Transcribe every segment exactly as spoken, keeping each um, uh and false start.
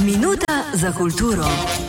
Minuta za kulturo.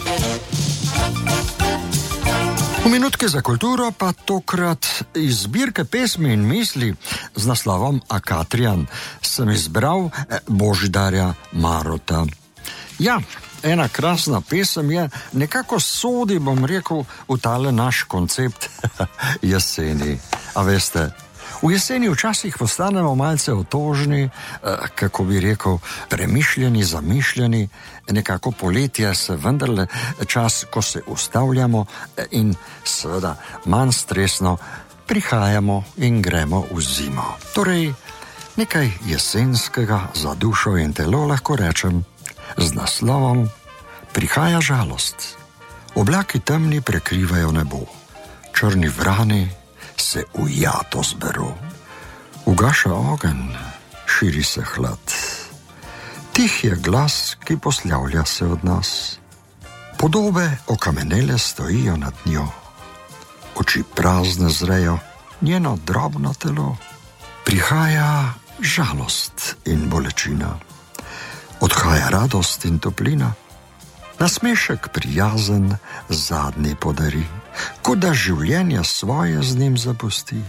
V minutki za kulturo pa tokrat iz zbirke pesmi in misli z naslovom Akatrijan sem izbral Božidarja Marota. Ja, ena krasna pesem je, nekako sodi, bom rekel, v tale naš koncept jeseni. A veste, v jeseni včasih postanemo malce otožni, kako bi rekel, premišljeni, zamišljeni, nekako poletje se vendarle čas, ko se ustavljamo in seveda manj stresno prihajamo in gremo v zimo. Torej, nekaj jesenskega za dušo in telo lahko rečem z naslovom Prihaja žalost. Oblaki temni prekrivajo nebo, črni vrani se ujato zberu. Ugaša ogenj, širi se hlad. Tih je glas, ki poslavlja se od nas. Podobe okamenele stojijo nad njo. Oči prazne zrejo njeno drobno telo. Prihaja žalost in bolečina. Odhaja radost in toplina. Nasmešek prijazen zadnji podari, kot da življenje svoje z njim zapusti.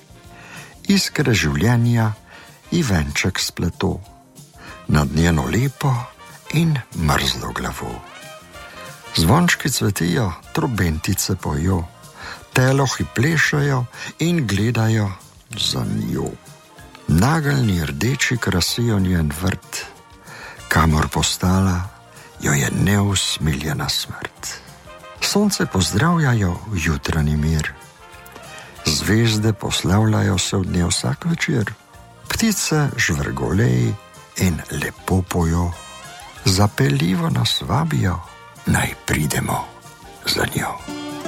Iskre življenja i venček spleto nad njeno lepo in mrzlo glavo. Zvončki cvetijo, trobentice pojo, telohi plešajo in gledajo za njo. Nageljni rdeči krasijo njen vrt, kamor postala jo je neusmiljena smrt. Sonce pozdravljajo jutranji mir, zvezde poslavljajo se od nje vsak večer, ptice žvrgoleji in lepo pojo, zapeljivo nas vabijo, naj pridemo za njo.